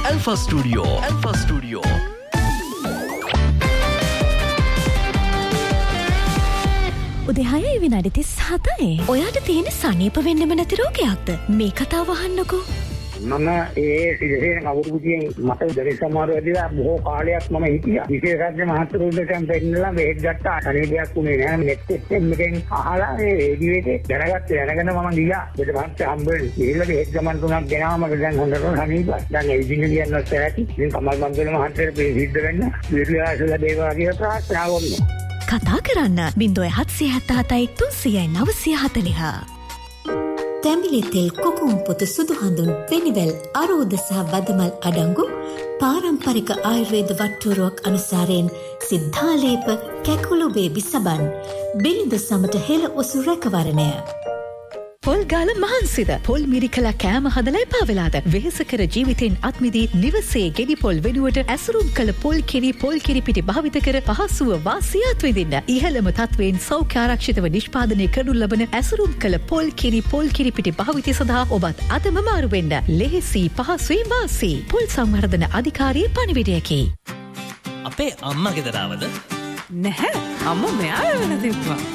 Alpha Studio. Alpha Studio. උදේ 6 විනාඩි 37. ඔයාට තියෙන සනීප වෙන්නෙම නැති රෝගයක්ද? මේ කතාව අහන්නකෝ. මම සිරසේන කවුරුකින් මට දරි සමාර වෙදිලා බොහෝ කාලයක් මම හිටියා. විශේෂඥ මහතුරුන්ටම පෙන්නලා බෙහෙත් ගත්තා. අනේදයක් උනේ නෑ. නෙට් එකෙන් අහලා ඒ රේඩියෝ එකේ දැනගෙන මම ගියා. බෙද මහත් හම්බෙන්නේ. ගිහලා බෙහෙත් ගමන් තුනක් ගෙනාම මට දැන් හොඳට සනීපයි. දැන් ඒ ඉදින්න කියනවා සෑටි. ඉතින් කමල් මන්දල මහත්තයාට සිද්ධ වෙන්න විද්‍යාසල දේවා කියලා ප්‍රාර්ථනා කරනවා. කතා කරන්න 0777 300 940. තැඹිලි තෙල් කොකුම් පොත සුදු හඳුන් වෙනිවැල් අරෝද සහ වදමල් අඩංගු පාරම්පරික ආයුර්වේද වට්ටුරුවක් අනුසාරයෙන් සිද්ධාලේප කැකුළු බේබි සබන් බිලිඳ සමට හෙළ ඔසු රැකවරණය. පොල් ගාල මහන්සිද පොල් මිරිකලා කෑම හදලා එපා වෙලාද වෙහෙස කර ජීවිතෙන් අත්මිදී නිවසේ ගෙඩි පොල් වෙනුවට ඇසුරුම් කළ පොල් කිරි පිටි භාවිත කර පහසුව වාසියත් විඳින්න ඉහළම තත්වයෙන් සෞඛ්‍ය ආරක්ෂිතව නිෂ්පාදනය කරනු ලබන ඇසුරුම් කළ පොල් කිරි පිටි භාවිතය සඳහා ඔබත් අදම මාරු වෙන්න ලෙහෙසි පහසුයි වාසි පොල් සංවර්ධන අධිකාරියේ පණිවිඩයකි. අපේ අම්මා ගෙදරවද නැහැ අම්මා මෙයා වෙන දෙප්පා